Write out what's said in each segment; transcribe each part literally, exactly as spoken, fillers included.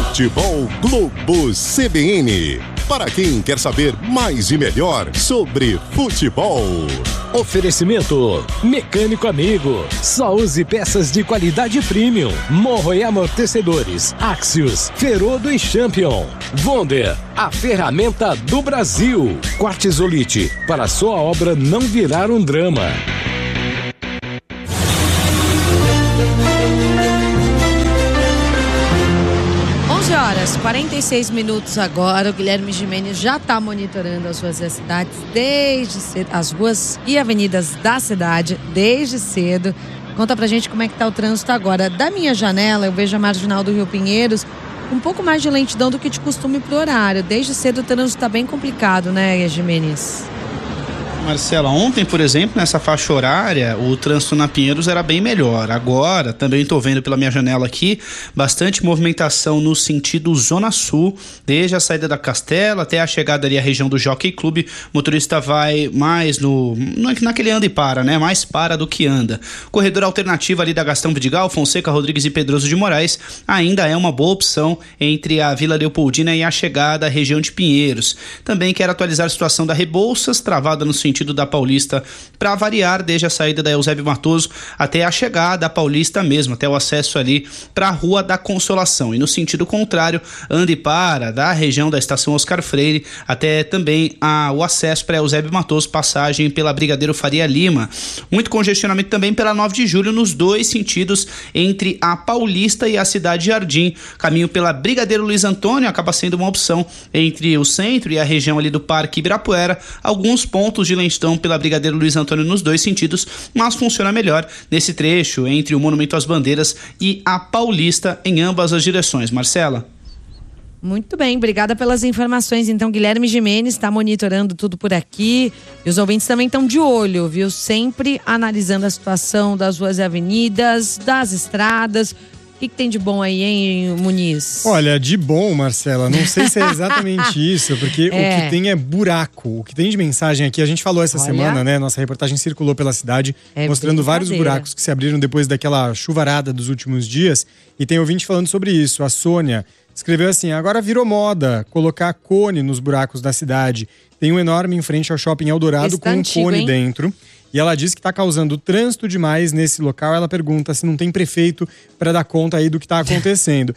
Futebol Globo C B N. Para quem quer saber mais e melhor sobre futebol. Oferecimento Mecânico Amigo. Só use peças de qualidade premium. Morro e amortecedores Axios, Ferodo e Champion. Wonder, a ferramenta do Brasil. Quartzolite, para sua obra não virar um drama. onze horas, quarenta e seis minutos agora. O Guilherme Gimenez já está monitorando as ruas das cidades desde cedo, as ruas e avenidas da cidade desde cedo. Conta pra gente como é que tá o trânsito agora. Da minha janela, eu vejo a marginal do Rio Pinheiros um pouco mais de lentidão do que de costume pro horário. Desde cedo o trânsito tá bem complicado, né, Gimenez? Marcela, ontem, por exemplo, nessa faixa horária, o trânsito na Pinheiros era bem melhor. Agora, também estou vendo pela minha janela aqui, bastante movimentação no sentido Zona Sul, desde a saída da Castela até a chegada ali à região do Jockey Club. O motorista vai mais no, naquele anda e para, né? Mais para do que anda. Corredor alternativo ali da Gastão Vidigal, Fonseca, Rodrigues e Pedroso de Moraes ainda é uma boa opção entre a Vila Leopoldina e a chegada à região de Pinheiros. Também quero atualizar a situação da Rebouças, travada no sentido da Paulista, para variar desde a saída da Eusébio Matoso até a chegada da Paulista mesmo, até o acesso ali para a Rua da Consolação. E no sentido contrário, anda e para da região da Estação Oscar Freire até também a, o acesso para Eusébio Matoso, passagem pela Brigadeiro Faria Lima. Muito congestionamento também pela nove de julho nos dois sentidos entre a Paulista e a Cidade Jardim. Caminho pela Brigadeiro Luiz Antônio acaba sendo uma opção entre o centro e a região ali do Parque Ibirapuera. Alguns pontos de lentidão pela Brigadeiro Luiz Antônio nos dois sentidos, mas funciona melhor nesse trecho entre o Monumento às Bandeiras e a Paulista em ambas as direções. Marcela? Muito bem, obrigada pelas informações. Então, Guilherme Gimenez está monitorando tudo por aqui e os ouvintes também estão de olho, viu? Sempre analisando a situação das ruas e avenidas, das estradas. O que, que tem de bom aí, hein, Muniz? Olha, de bom, Marcela, não sei se é exatamente isso, porque é. o que tem é buraco. O que tem de mensagem aqui, a gente falou essa Olha. semana, né? Nossa reportagem circulou pela cidade, é mostrando vários buracos que se abriram depois daquela chuvarada dos últimos dias. E tem ouvinte falando sobre isso. A Sônia escreveu assim: agora virou moda colocar cone nos buracos da cidade. Tem um enorme em frente ao Shopping Eldorado com um antigo, cone hein? dentro. E ela diz que está causando trânsito demais nesse local. Ela pergunta se não tem prefeito para dar conta aí do que está acontecendo.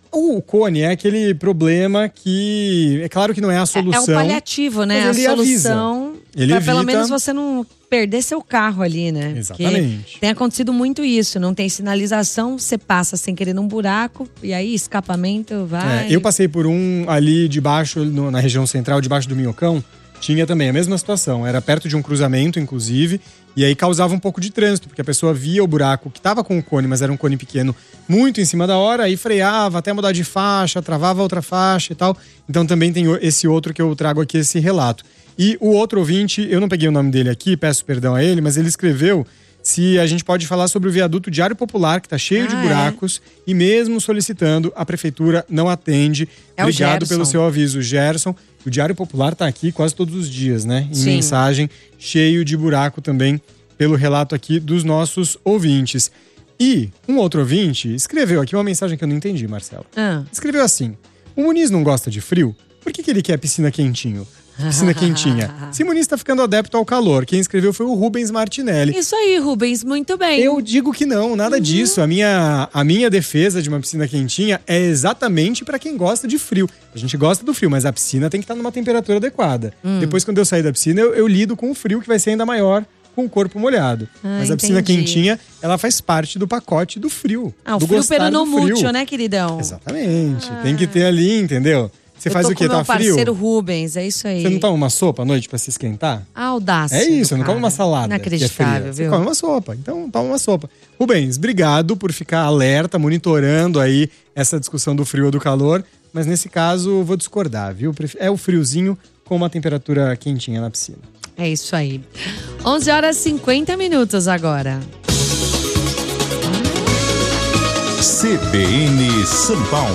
O cone é aquele problema que... É claro que não é a solução. É, é o paliativo, né? A solução para pelo menos você não perder seu carro ali, né? Exatamente. Porque tem acontecido muito isso. Não tem sinalização, você passa sem querer num buraco e aí escapamento vai... É, eu passei por um ali debaixo, no, na região central, debaixo do Minhocão. Tinha também a mesma situação, era perto de um cruzamento, inclusive, e aí causava um pouco de trânsito, porque a pessoa via o buraco que estava com o cone, mas era um cone pequeno, muito em cima da hora, aí freava até mudar de faixa, travava outra faixa e tal. Então também tem esse outro que eu trago aqui, esse relato. E o outro ouvinte, eu não peguei o nome dele aqui, peço perdão a ele, mas ele escreveu se a gente pode falar sobre o viaduto Diário Popular, que está cheio ah, de buracos, é? e mesmo solicitando, a prefeitura não atende. É Obrigado pelo seu aviso, Gerson. O Diário Popular está aqui quase todos os dias, né? Em Sim. mensagem, cheio de buraco também, pelo relato aqui dos nossos ouvintes. E um outro ouvinte escreveu aqui uma mensagem que eu não entendi, Marcela. Ah. Escreveu assim: o Muniz não gosta de frio? Por que, que ele quer piscina quentinho? Piscina quentinha. Se Muniz tá ficando adepto ao calor. Quem escreveu foi o Rubens Martinelli. Isso aí, Rubens, muito bem. Eu digo que não, nada uhum. disso. A minha, a minha defesa de uma piscina quentinha é exatamente para quem gosta de frio. A gente gosta do frio, mas a piscina tem que estar numa temperatura adequada. Hum. Depois, quando eu sair da piscina, eu, eu lido com o frio, que vai ser ainda maior com o corpo molhado. Ah, mas a piscina entendi. quentinha, ela faz parte do pacote do frio. Ah, o do frio peronomútil, né, queridão? Exatamente. Ah. Tem que ter ali, entendeu? Você eu faz o quê? Tá frio? Eu tô com meu parceiro Rubens, é isso aí. Você não toma uma sopa à noite pra se esquentar? Audácia. É isso, não come uma salada. Inacreditável, é viu? Você come uma sopa, então toma uma sopa. Rubens, obrigado por ficar alerta, monitorando aí essa discussão do frio ou do calor, mas nesse caso eu vou discordar, viu? É o friozinho com uma temperatura quentinha na piscina. É isso aí. onze horas e cinquenta minutos agora. C B N São Paulo.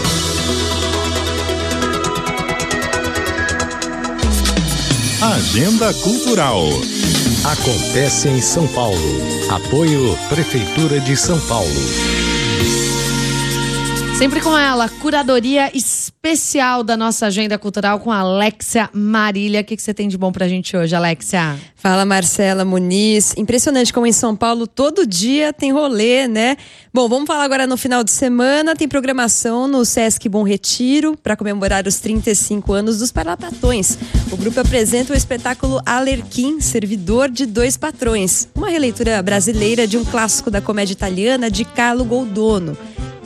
Agenda Cultural. Acontece em São Paulo. Apoio Prefeitura de São Paulo. Sempre com ela, curadoria especial da nossa agenda cultural com a Alexia Marília. O que, que você tem de bom pra gente hoje, Alexia? Fala, Marcela Muniz. Impressionante como em São Paulo todo dia tem rolê, né? Bom, vamos falar agora no final de semana. Tem programação no Sesc Bom Retiro para comemorar os trinta e cinco anos dos Parlapatões. O grupo apresenta o espetáculo Alerquim, Servidor de Dois Patrões, uma releitura brasileira de um clássico da comédia italiana de Carlo Goldono.